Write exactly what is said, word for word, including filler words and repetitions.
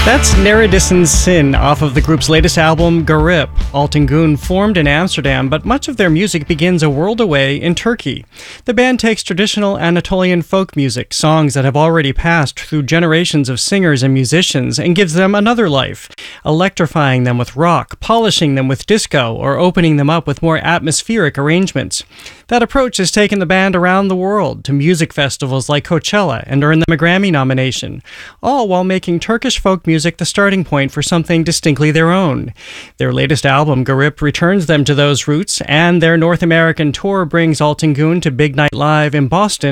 That's Neredissen's Sin off of the group's latest album, Garip. Altingun formed in Amsterdam, but much of their music begins a world away in Turkey. The band takes traditional Anatolian folk music, songs that have already passed through generations of singers and musicians, and gives them another life, electrifying them with rock, polishing them with disco, or opening them up with more atmospheric arrangements. That approach has taken the band around the world to music festivals like Coachella and earned them a Grammy nomination, all while making Turkish folk music the starting point for something distinctly their own. Their latest album, Garip, returns them to those roots, and their North American tour brings Altingun to Big Night Live in Boston